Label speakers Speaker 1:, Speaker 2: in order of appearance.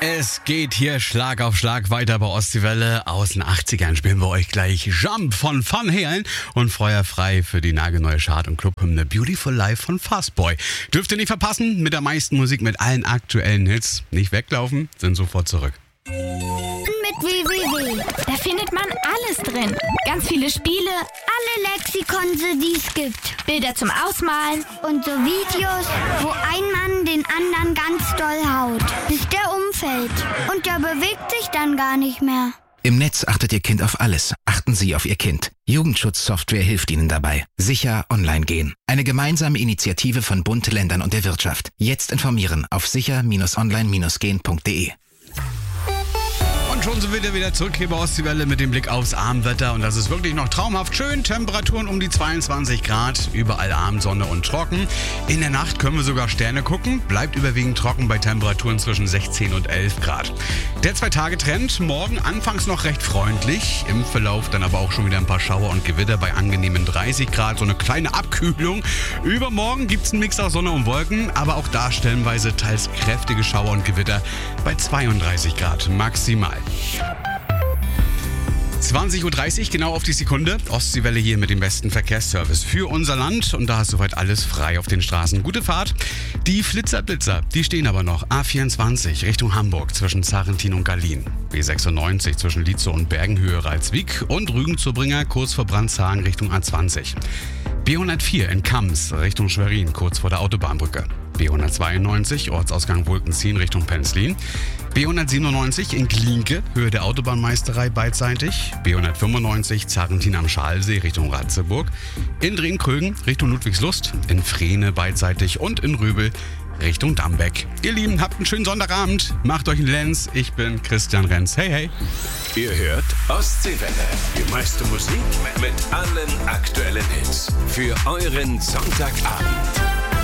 Speaker 1: Es geht hier Schlag auf Schlag weiter bei Ostseewelle. Aus den 80ern spielen wir euch gleich Jump von Van Halen und Feuer frei für die nagelneue Chart- und Clubhymne Beautiful Life von Fastboy. Dürft ihr nicht verpassen, mit der meisten Musik, mit allen aktuellen Hits. Nicht weglaufen, sind sofort zurück.
Speaker 2: Mit www. Da findet man alles drin. Ganz viele Spiele, alle Lexikon, die es gibt. Bilder zum Ausmalen und so Videos, wo ein Mann den anderen ganz doll haut, bis der umfällt. Und der bewegt sich dann gar nicht mehr.
Speaker 3: Im Netz achtet Ihr Kind auf alles. Achten Sie auf Ihr Kind. Jugendschutzsoftware hilft Ihnen dabei. Sicher online gehen. Eine gemeinsame Initiative von Bund, Ländern und der Wirtschaft. Jetzt informieren auf sicher-online-gehen.de.
Speaker 1: Und schon sind wir wieder zurück hier bei Ostseewelle mit dem Blick aufs Abendwetter. Und das ist wirklich noch traumhaft schön. Temperaturen um die 22 Grad. Überall Abendsonne und trocken. In der Nacht können wir sogar Sterne gucken. Bleibt überwiegend trocken bei Temperaturen zwischen 16 und 11 Grad. Der 2-Tage-Trend. Morgen anfangs noch recht freundlich. Im Verlauf dann aber auch schon wieder ein paar Schauer und Gewitter bei angenehmen 30 Grad. So eine kleine Abkühlung. Übermorgen gibt es einen Mix aus Sonne und Wolken. Aber auch da stellenweise teils kräftige Schauer und Gewitter bei 32 Grad maximal. 20.30 Uhr, genau auf die Sekunde. Ostseewelle hier mit dem besten Verkehrsservice für unser Land. Und da ist soweit alles frei auf den Straßen. Gute Fahrt. Die Flitzer-Blitzer, die stehen aber noch. A24 Richtung Hamburg zwischen Sarrentin und Gallien. B96 zwischen Lietzow und Bergenhöhe Ralswiek. Und Rügen-Zurbringer kurz vor Brandshagen Richtung A20. B104 in Kams Richtung Schwerin kurz vor der Autobahnbrücke. B192 Ortsausgang Wolkensien Richtung Penzlin. B197 in Glienke, Höhe der Autobahnmeisterei beidseitig. B195 Zarrentin am Schalsee Richtung Ratzeburg. In Drehkrögen Richtung Ludwigslust. In Frehne beidseitig und in Rübel Richtung Dambeck. Ihr Lieben, habt einen schönen Sonntagabend. Macht euch einen Lenz. Ich bin Christian Renz. Hey, hey.
Speaker 4: Ihr hört Ostseewelle. Die meiste Musik mit allen aktuellen Hits. Für euren Sonntagabend.